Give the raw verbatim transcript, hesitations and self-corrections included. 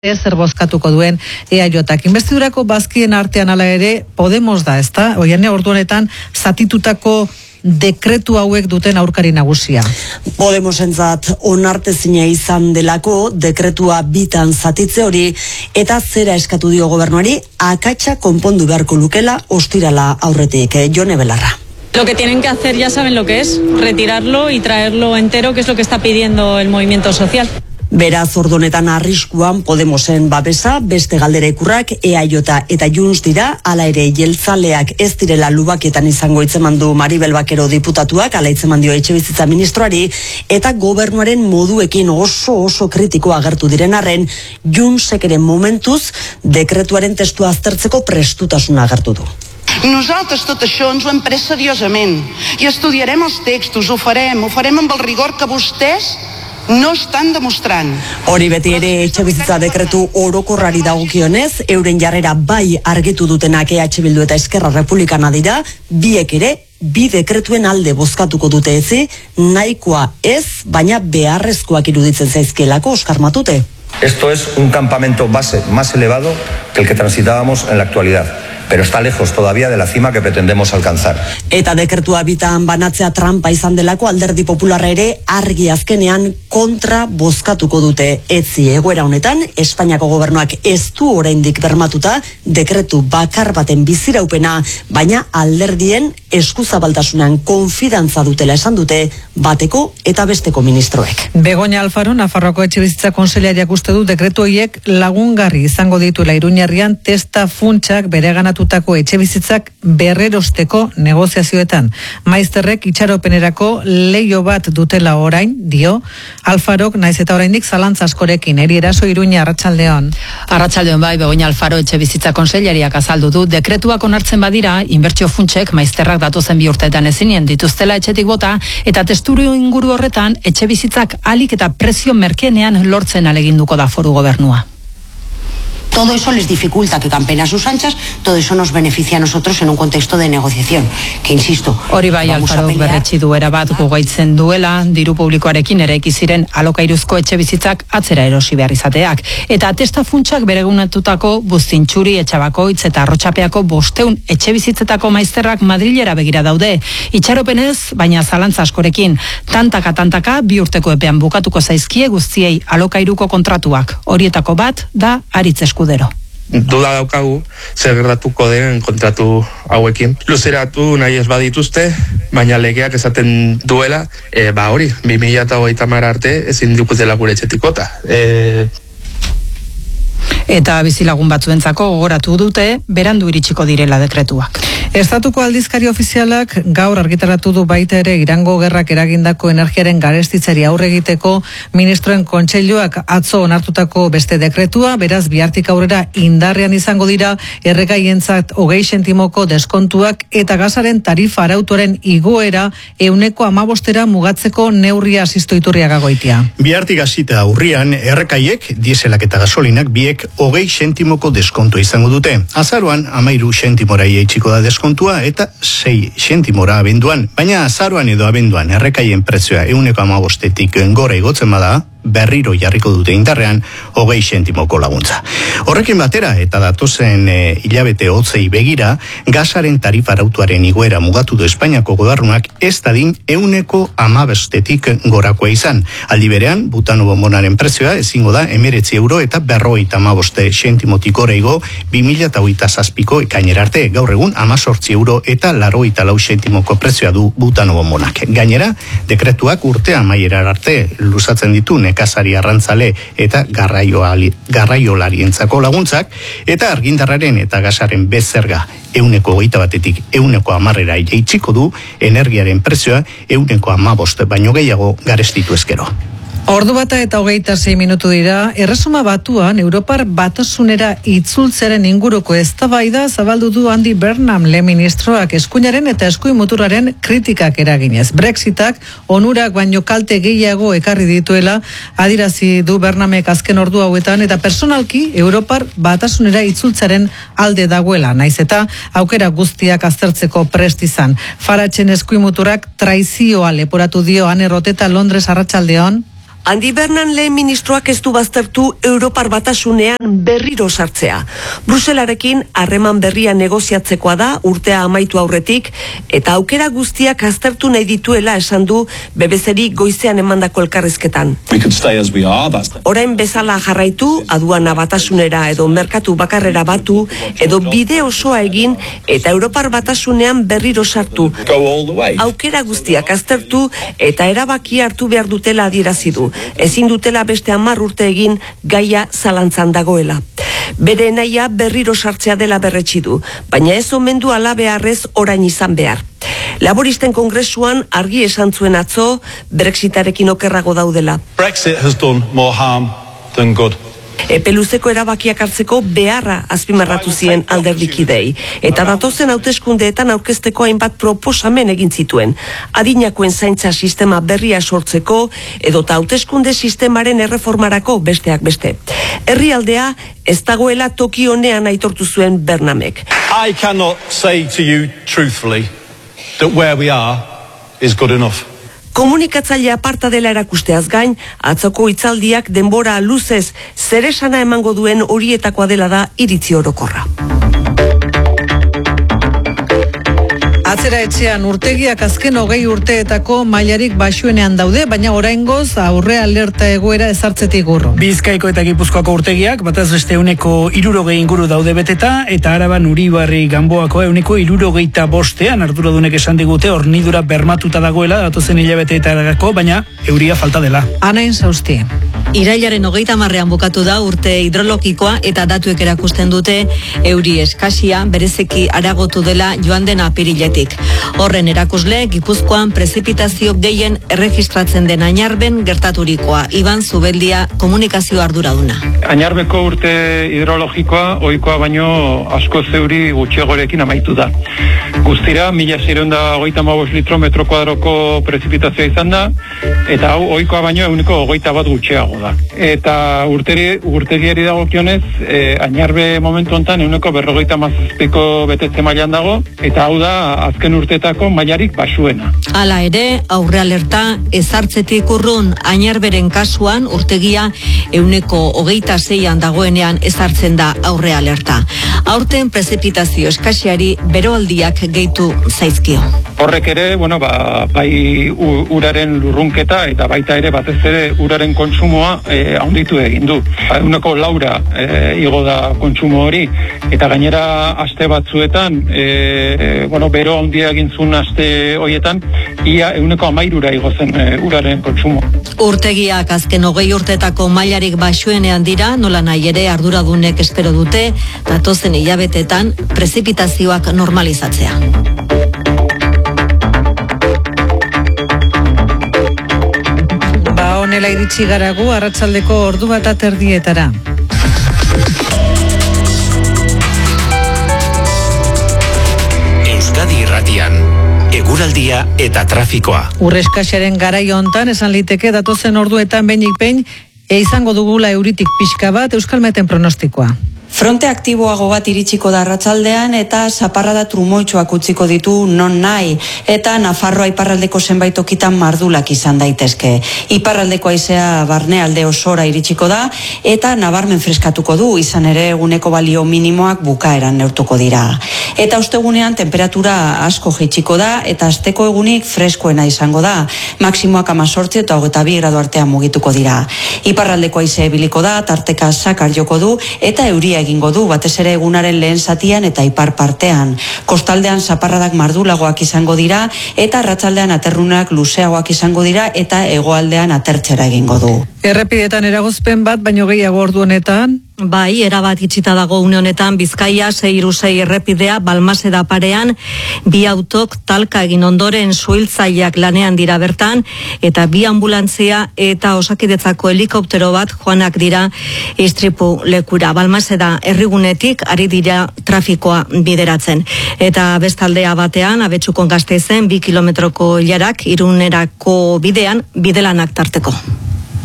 zer bozkatuko duen E A Jk. Inbestidurako bazkien artean hala ere Podemos da, ezta? Oian ordu honetan zatitutako dekretu hauek duten aurkari nagusia. Podemosentzat onartezina izan delako dekretua bitan zatitze hori eta zera eskatu dio gobernuari akatsa konpondu beharko lukela ostirala aurretik. Jone Belarra. Lo que tienen que hacer ya saben lo que es, retirarlo y traerlo entero, que es lo que está pidiendo el movimiento social. Beraz, ordonetan arriskuan Podemosen babesa, beste galdera ikurrak E A J eta Junts dira, hala ere jeltzaleak ez direla lubaketan izango itzemandu Maribel Bakero diputatuak, ala itzemandio etxebizitza ministroari, eta gobernuaren moduekin oso oso kritiko agertu diren arren, Juntsek ere momentuz dekretuaren testua aztertzeko prestutasuna agertu du. Nosaltres tot això ens ho hem pres seriosament i estudiarem els textos, ho farem, ho farem amb el rigor que vostès no estan demostrant. Hori beti ere etxebizitza dekretu orokorrari dagokionez, euren jarrera bai argitu dutenak E H Bildu eta Eskerra Republikana dira, biek ere bi dekretuen alde bozkatuko dute ezi, nahikoa ez, baina beharrezkoak iruditzen zaizkielako. Oskar Matute. Esto es un campamento base más elevado que el que transitábamos en la actualidad, pero está lejos todavía de la cima que pretendemos alcanzar. Eta dekretua bitan banatzea trampa izan delako Alderdi Popularra ere argi azkenean kontra bozkatuko dute. Etzi egoera honetan, Espainiako gobernuak ez du oraindik bermatuta dekretu bakar baten biziraupena, baina alderdien eskuzabaltasunan konfidantza dutela esan dute bateko eta besteko ministroek. Begoña Alfaro, Nafarroako etxebizitza konseilariak uste du dekretu horiek lagungarri izango dituela Iruñerrian testa funtsak bereganatutako etxebizitzak berrerosteko negoziazioetan. Maizterrek itxaropenerako leio bat dutela orain, dio, Alfarok naiz eta oraindik zalantza askorekin. Eri Eraso, Iruña, Arratsaldeon. Arratsaldeon bai, Begoña Alfaro etxebizitza konseilariak azaldu du dekretuak onartzen badira, inbertsio funtsek maizterrak datozen bi urteetan ezinien dituztela etxetik bota, eta testuru inguru horretan etxebizitzak alik eta prezio merkeenean lortzen aleginduko da foru gobernua. Todo eso les dificulta que campen a sus anchas, todo eso nos beneficia a nosotros en un contexto de negociación, que insisto, hori bai Alfaro berretsi du erabat gogaitzen duela, diru publikoarekin eraiki ziren alokairuzko etxebizitzak atzera erosi behar izateak, eta atesta funtsak beregunatutako Buztintxuri, Etxabakoitz eta Arrotxapeako bosteun etxebizitzetako maizterrak Madrilera begira daude, itxaropenez, baina zalantza askorekin, tantaka tantaka bi urteko epean bukatuko zaizkie guztiei alokairuko kontratuak, horietako bat da Aritz Esku. Duda daukagu, zer gertatuko den kontratu hauekin. Luzeratu nahi ez badituzte, baina legeak esaten duela, e, ba hori, bi mila hogeita hamar arte ezin dukutela gure etxetikota. E, Eta bizilagun batzuentzako gogoratu dute, berandu iritsiko direla dekretuak. Estatuko aldizkari ofizialak gaur argitaratu du baita ere Irango gerrak eragindako energiaren garestitzari aurre egiteko ministroen kontseiluak atzo onartutako beste dekretua, beraz bihartik aurrera indarrean izango dira errekaientzat hogei sentimoko deskontuak eta gasaren tarifa arautuaren igoera ehuneko hamabostera mugatzeko neurria asisto Iturriaga Goitia. Bihartik hasita urrian errekaiek, dieselak eta gasolinak biek hogei sentimoko deskontu izango dute. Azaroan hamairu sentimora jaitsiko da deskontua eta sei sentimora abenduan, baina azaroan edo abenduan errekaien prezioa ehuneko hamabostetik gora igotzen bada, berriro jarriko dute indarrean hogei sentimoko laguntza. Horrekin batera eta datozen e, hilabete hotzei begira, gasaren tarifa arautuaren igoera mugatu du Espainiako gobernuak ez dadin ehuneko hamabostetik gorakoa izan. Aldi berean, butano bonbonaren prezioa ezingo da emeretzi euro eta berrogeita hamaboste sentimotik gora igo bi mila hogeita zazpiko ekainera arte. Gaur egun hamazortzi euro eta laurogeita lau sentimoko prezioa du butano bonbonak. Gainera, dekretuak urte amaierar arte luzatzen ditu nekazari arrantzale eta garraiolarientzako laguntzak, eta argindarraren eta gasaren bezerga ehuneko hogeita batetik ehuneko hamarrera jaitsiko du energiaren prezioa ehuneko hamabost baino gehiago garestitu ezkero. Ordu bata eta hogeita sei minutu dira, Erresuma Batuan Europar Batasunera itzultzaren inguruko eztabaida zabaldu du Andy Burnham le ministroak eskuinaren eta eskuin muturraren kritikak eraginez. Brexitak onurak baino kalte gehiago ekarri dituela adierazi du Burnhamek azken ordu hauetan, eta personalki Europar Batasunera itzultzaren alde dagoela, naiz eta aukera guztiak aztertzeko prest izan. Faratzen eskuin muturrak traizioa leporatu dio Ane Roteta Londres. Arratsaldeon. Andy Burnham lehen ministroak ez du baztertu Europar Batasunean berriro sartzea. Bruselarekin harreman berria negoziatzekoa da urtea amaitu aurretik, eta aukera guztiak aztertu nahi dituela esan du B B C-ri goizean emandako elkarrizketan. Orain bezala jarraitu, aduana batasunera edo merkatu bakarrera batu, edo bide osoa egin eta Europar Batasunean berriro sartu. Aukera guztiak aztertu eta erabaki hartu behar dutela adierazi du. Ezin dutela beste hamar urte egin gaia zalantzan dagoela. Bere nahia berriro sartzea dela berretsi du, baina ez omen du hala beharrez orain izan behar. Laboristen kongresuan argi esan zuen atzo Brexitarekin okerrago daudela. Brexit has done more harm than good. Epe luzeko erabakiak hartzeko beharra azpimarratu zien alderdikidei, eta datozen hauteskundeetan aurkezteko hainbat proposamen egin zituen. Adinakoen zaintza sistema berria sortzeko edota hauteskunde sistemaren erreformarako besteak beste. Herrialdea ez dagoela toki honean aitortu zuen Burnhamek. I cannot say to you truthfully that where we are is good enough. Komunikatzaile aparta dela erakusteaz gain, atzoko hitzaldiak denbora luzez zeresana emango duen horietakoa dela da iritzi orokorra. Atzera etxean urtegiak azken hogei urteetako mailarik baxuenean daude, baina oraingoz aurre alerta egoera ezartzetik urrun. Bizkaiko eta Gipuzkoako urtegiak bataz beste euneko hirurogei inguru daude beteta, eta Araban Uribarri Ganboako euneko hirurogeita bostean arduradunek esan digute hornidura bermatuta dagoela datozen hilabeteetarako, baina euria falta dela. Anain Sausti. Irailaren hogeita hamarrean bukatu da urte hidrologikoa eta datuek erakusten dute euri eskasia berezeki aragotu dela joan den apiriletik. Horren erakusle, Gipuzkoan prezipitazio gehien erregistratzen den Añarben gertaturikoa. Iban Zubeldia komunikazio arduraduna. Añarbeko urte hidrologikoa ohikoa baino asko zeuri gutxiagorekin amaitu da. Guztira, mila seiehun eta hogeita hamabost litro metro kuadroko prezipitazioa izan da, eta hau ohikoa baino ehuneko hogeita bat gutxiago da. Eta urteri, urtegiari dagokionez, eh, Añarbe momentu hontan ehuneko berrogeita hamazazpiko betetze mailan dago, eta hau da azken urteetako mailarik baxuena. Hala ere, aurre alerta ezartzetik urrun Añarberen kasuan urtegia ehuneko hogeita seian dagoenean ezartzen da aurre alerta. Aurten prezipitazio eskasiari beroaldiak gehitu zaizkio. Horrek ere, bueno, ba, bai uraren lurrunketa eta baita ere batez ere uraren kontsumoa eh, handitu egin du. Ehuneko laura eh, igo da kontsumo hori, eta gainera aste batzuetan eh, bueno, bero handia egin zuen aste hoietan, ia ehuneko hamairura igo zen e, uraren kontsumo. Urtegiak azken hogei urtetako mailarik baxuenean dira, nola nahi ere arduradunek espero dute, datozen hilabetetan prezipitazioak normalizatzea. Ba, honela iritsi garagu arratsaldeko ordu bat aterdietara. Euskadi Irratian, eguraldia eta trafikoa. Urreskasiaren garai hontan esan liteke datozen orduetan behinik behin e izango dugula euritik pixka bat Euskalmeten pronostikoa. Fronte aktiboago bat iritsiko da arratsaldean eta zaparrada trumoitsuak utziko ditu non nahi, eta Nafarroa iparraldeko zenbait tokitan mardulak izan daitezke. Iparraldeko haizea barnealde osora iritsiko da eta nabarmen freskatuko du, izan ere eguneko balio minimoak bukaeran neurtuko dira. Eta ostegunean temperatura asko jaitsiko da eta asteko egunik freskoena izango da, maksimoak hemezortzi eta hogeita bi gradu artean mugituko dira. Iparraldeko haizea ibiliko da, tarteka zakar joko du eta euria egingo du, batez ere egunaren lehen zatian eta ipar partean. Kostaldean zaparradak mardulagoak izango dira eta arratsaldean aterrunak luzeagoak izango dira eta hegoaldean atertzera egingo du. Errepidetan eragozpen bat, baino gehiago ordu honetan? Bai, erabat itxita dago une honetan Bizkaia sei hiru sei errepidea Balmaseda parean, bi autok talka egin ondoren suhiltzaileak lanean dira bertan, eta bi ambulantzia eta Osakidetzako helikoptero bat joanak dira istripu lekura. Balmaseda herrigunetik ari dira trafikoa bideratzen. Eta bestaldea batean, Abetsukon Gasteizen bi kilometroko ilarak Irunerako bidean bidelanak tarteko.